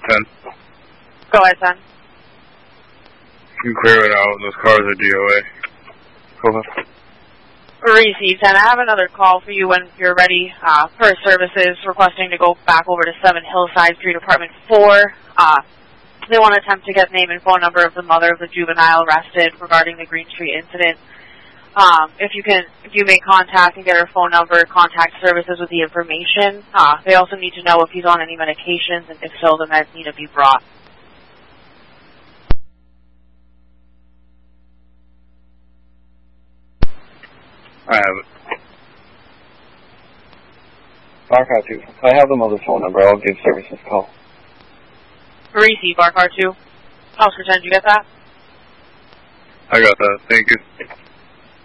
10. Go ahead, son. You can clear it out. Those cars are DOA. Go ahead. Received, 10. I have another call for you when you're ready. First Services requesting to go back over to 7 Hillside Street, Apartment 4. They want to attempt to get name and phone number of the mother of the juvenile arrested regarding the Green Street incident. If you make contact and get her phone number, contact services with the information. They also need to know if he's on any medications, and if so, the meds need to be brought. I have it. Barcar 2. I have the mother's phone number. I'll give services a call. Receive, Barcar 2. Oscar 10, did you get that? I got that. Thank you.